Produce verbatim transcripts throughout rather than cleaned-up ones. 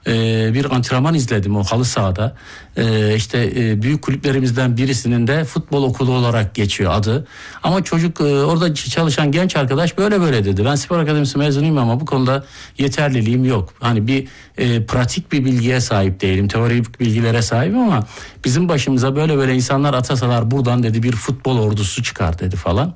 e, bir antrenman izledim o halı sahada. E, işte e, büyük kulüplerimizden birisinin de futbol okulu olarak geçiyor adı. Ama çocuk e, orada çalışan genç arkadaş böyle böyle dedi. Ben spor akademisi mezunuyum ama bu konuda yeterliliğim yok. Hani bir e, pratik bir bilgiye sahip değilim. Teorik bilgilere sahibim ama bizim başımıza böyle böyle insanlar atasalar buradan dedi bir futbol ordusu çıkar dedi falan.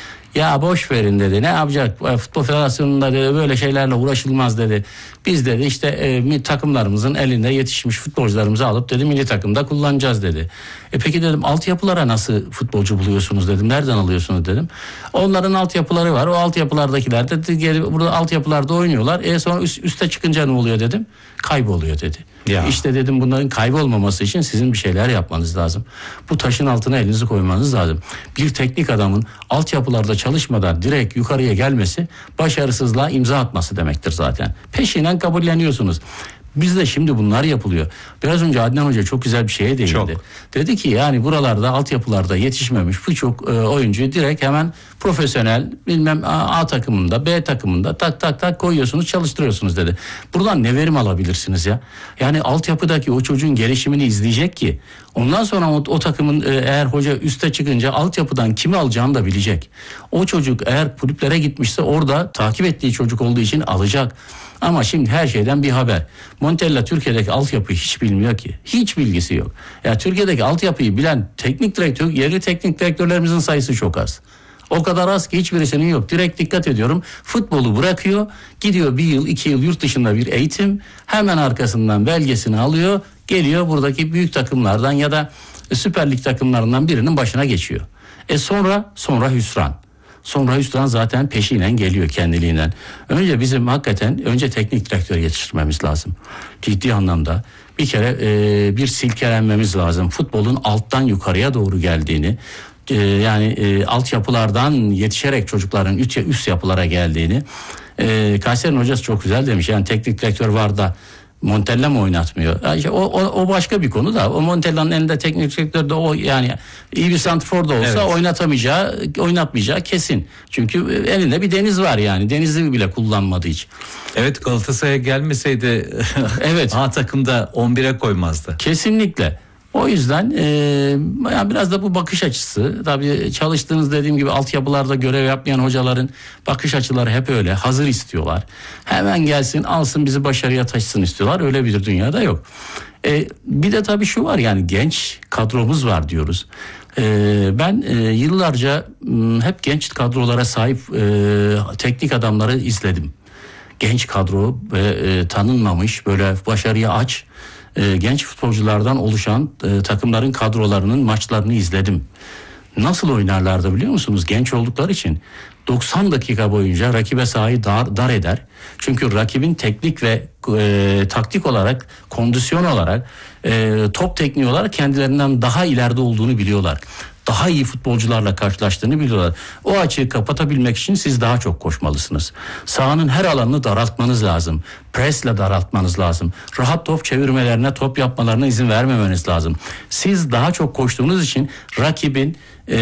Ya boş verin dedi. Ne yapacak? Futbol Federasyonu'nda dedi böyle şeylerle uğraşılmaz dedi. Biz dedi işte e, takımlarımızın elinde yetişmiş futbolcularımızı alıp dedi milli takımda kullanacağız dedi. E peki dedim altyapılara nasıl futbolcu buluyorsunuz dedim. Nereden alıyorsunuz dedim. Onların altyapıları var. O altyapılardakiler de dedi, gelip burada altyapılarda oynuyorlar. E sonra üst, üste çıkınca ne oluyor dedim. Kayboluyor dedi. Ya. İşte dedim bunların kaybolmaması için sizin bir şeyler yapmanız lazım. Bu taşın altına elinizi koymanız lazım. Bir teknik adamın altyapılarda çalışmadan direkt yukarıya gelmesi başarısızlığa imza atması demektir zaten. Peşinen kabulleniyorsunuz. Bizde şimdi bunlar yapılıyor. Biraz önce Adnan Hoca çok güzel bir şeye değindi. Çok. Dedi ki yani buralarda altyapılarda yetişmemiş birçok e, oyuncuyu direkt hemen profesyonel bilmem A, A takımında B takımında tak tak tak koyuyorsunuz çalıştırıyorsunuz dedi. Buradan ne verim alabilirsiniz ya? Yani altyapıdaki o çocuğun gelişimini izleyecek ki ondan sonra o, o takımın e, eğer hoca üste çıkınca altyapıdan kimi alacağını da bilecek. O çocuk eğer kulüplere gitmişse orada takip ettiği çocuk olduğu için alacak. Ama şimdi her şeyden bir haber. Montella Türkiye'deki altyapıyı hiç bilmiyor ki. Hiç bilgisi yok. Ya Türkiye'deki altyapıyı bilen teknik direktör, yerli teknik direktörlerimizin sayısı çok az. O kadar az ki hiçbirisinin yok. Direkt dikkat ediyorum. Futbolu bırakıyor. Gidiyor bir yıl, iki yıl yurt dışında bir eğitim. Hemen arkasından belgesini alıyor. Geliyor buradaki büyük takımlardan ya da Süper Lig takımlarından birinin başına geçiyor. E sonra, sonra hüsran. Sonra hüsran zaten peşinen geliyor kendiliğinden. Önce bizim hakikaten önce teknik direktör yetiştirmemiz lazım. Ciddi anlamda bir kere e, bir silkelenmemiz lazım. Futbolun alttan yukarıya doğru geldiğini, e, yani e, altyapılardan yetişerek çocukların üst, üst yapılara geldiğini. E, Kayseri'nin hocası çok güzel demiş. Yani teknik direktör var da Montella mı oynatmıyor? Yani işte o, o, o başka bir konu da. O Montella'nın elinde teknik direktör de o yani iyi bir santrfor da olsa evet. oynatamayacağı, oynatmayacağı kesin. Çünkü elinde bir Deniz var yani. Deniz'i bile kullanmadığı için. Evet Galatasaray'a gelmeseydi evet. A takımda on bire koymazdı. Kesinlikle. O yüzden e, yani biraz da bu bakış açısı. Tabii çalıştığınız dediğim gibi altyapılarda görev yapmayan hocaların bakış açıları hep öyle. Hazır istiyorlar. Hemen gelsin alsın bizi başarıya taşısın istiyorlar. Öyle bir dünyada yok. E, bir de tabii şu var yani genç kadromuz var diyoruz. E, ben e, yıllarca m, hep genç kadrolara sahip e, teknik adamları izledim. Genç kadro ve e, tanınmamış böyle başarıya aç e, genç futbolculardan oluşan e, takımların kadrolarının maçlarını izledim. Nasıl oynarlardı biliyor musunuz? Genç oldukları için doksan dakika boyunca rakibe sahayı dar, dar eder. Çünkü rakibin teknik ve e, taktik olarak, kondisyon olarak, e, top tekniği olarak kendilerinden daha ileride olduğunu biliyorlar. Daha iyi futbolcularla karşılaştığını biliyorlar. O açığı kapatabilmek için siz daha çok koşmalısınız. Sahanın her alanını daraltmanız lazım. Presle daraltmanız lazım. Rahat top çevirmelerine, top yapmalarına izin vermemeniz lazım. Siz daha çok koştuğunuz için rakibin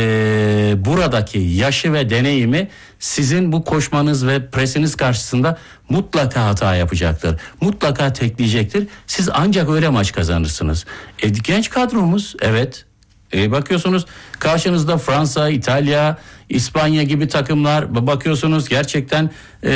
e, buradaki yaşı ve deneyimi sizin bu koşmanız ve presiniz karşısında mutlaka hata yapacaktır. Mutlaka tekleyecektir. Siz ancak öyle maç kazanırsınız. E, genç kadromuz evet. E bakıyorsunuz karşınızda Fransa, İtalya, İspanya gibi takımlar, bakıyorsunuz gerçekten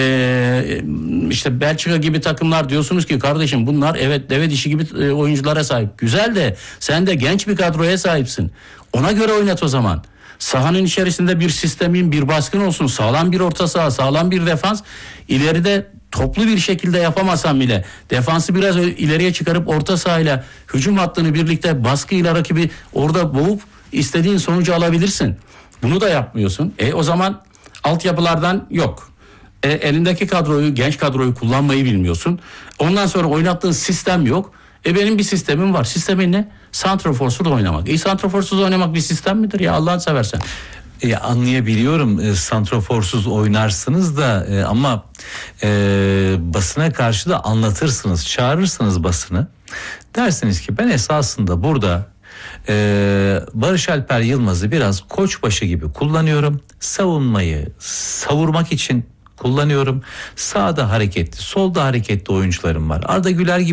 e, işte Belçika gibi takımlar diyorsunuz ki kardeşim bunlar evet deve dişi gibi e, oyunculara sahip. Güzel de sen de genç bir kadroya sahipsin. Ona göre oynat o zaman. Sahanın içerisinde bir sistemin, bir baskın olsun, sağlam bir orta saha, sağlam bir defans. İleride toplu bir şekilde yapamasan bile defansı biraz ileriye çıkarıp orta sahayla hücum hattını birlikte baskıyla rakibi orada boğup istediğin sonucu alabilirsin. Bunu da yapmıyorsun. E o zaman altyapılardan yok. E, elindeki kadroyu, genç kadroyu kullanmayı bilmiyorsun. Ondan sonra oynattığın sistem yok. E benim bir sistemim var. Sistemin ne? Santraforsuz oynamak. E santraforsuz oynamak bir sistem midir ya Allah'ını seversen? E, anlayabiliyorum e, santraforsuz oynarsınız da e, ama e, basına karşı da anlatırsınız, çağırırsınız basını. Dersiniz ki ben esasında burada e, Barış Alper Yılmaz'ı biraz koçbaşı gibi kullanıyorum. Savunmayı savurmak için kullanıyorum. Sağda hareketli, solda hareketli oyuncularım var. Arda Güler gibi